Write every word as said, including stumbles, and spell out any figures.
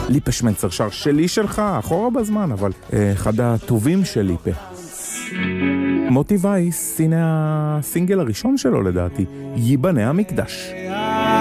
ליפה שמנצר שר שלי שלך, אחורה בזמן, אבל אה, אחד הטובים של ליפה. מוטי וייס, הנה הסינגל הראשון שלו לדעתי, ייבנה המקדש.